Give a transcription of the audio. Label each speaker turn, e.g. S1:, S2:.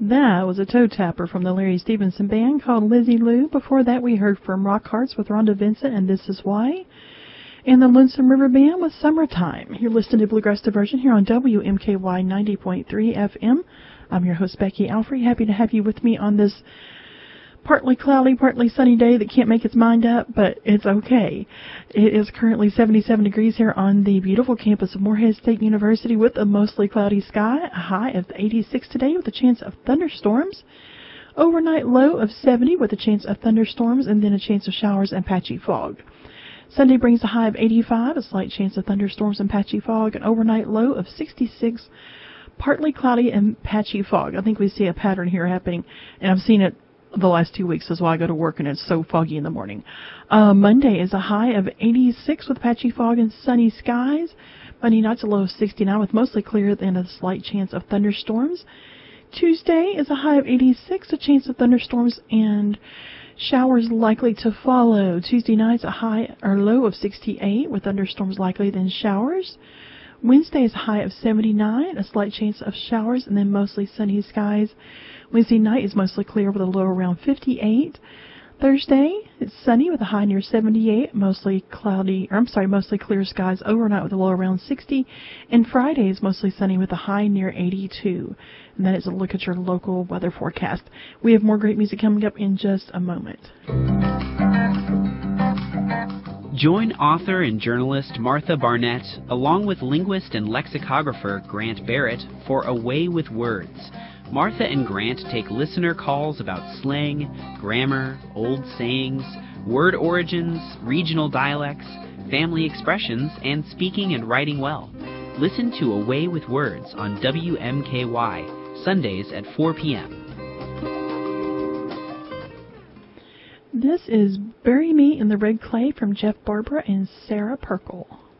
S1: That was a toe tapper from the Larry Stevenson Band called Lizzie Lou. Before that, we heard from Rock Hearts with Rhonda Vincent and This Is Why. And the Lonesome River Band with Summertime. You're listening to Bluegrass Diversion here on WMKY 90.3 FM. I'm your host, Becky Alfrey. Happy to have you with me on this partly cloudy, partly sunny day that can't make its mind up, but it's okay. It is currently 77 degrees here on the beautiful campus of Morehead State University with a mostly cloudy sky, a high of 86 today with a chance of thunderstorms, overnight low of 70 with a chance of thunderstorms, and then a chance of showers and patchy fog. Sunday brings a high of 85, a slight chance of thunderstorms and patchy fog, an overnight low of 66, partly cloudy and patchy fog. I think we see a pattern here happening, and I've seen it the last 2 weeks. Is why I go to work and it's so foggy in the morning. Monday is a high of 86 with patchy fog and sunny skies. Monday night's a low of 69 with mostly clear and a slight chance of thunderstorms. Tuesday is a high of 86, a chance of thunderstorms and showers likely to follow. Tuesday night's a high or low of 68 with thunderstorms likely, then showers. Wednesday is a high of 79, a slight chance of showers, and then mostly sunny skies. Wednesday night is mostly clear with a low around 58. Thursday, it's sunny with a high near 78, mostly clear skies overnight with a low around 60. And Friday is mostly sunny with a high near 82. And that is a look at your local weather forecast. We have more great music coming up in just a moment.
S2: Join author and journalist Martha Barnett, along with linguist and lexicographer Grant Barrett, for A Way with Words. Martha and Grant take listener calls about slang, grammar, old sayings, word origins, regional dialects, family expressions, and speaking and writing well. Listen to A Way with Words on WMKY, Sundays at 4 p.m.
S1: This is Bury Me in the Red Clay from Jeff Barber and Sarah Perkle.